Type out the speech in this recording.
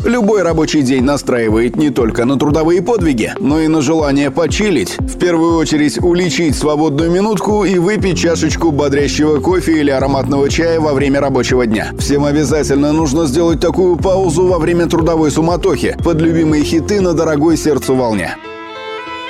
Любой рабочий день настраивает не только на трудовые подвиги, но и на желание почилить. В первую очередь уличить свободную минутку и выпить чашечку бодрящего кофе или ароматного чая во время рабочего дня. Всем обязательно нужно сделать такую паузу во время трудовой суматохи под любимые хиты на дорогой сердцу волне.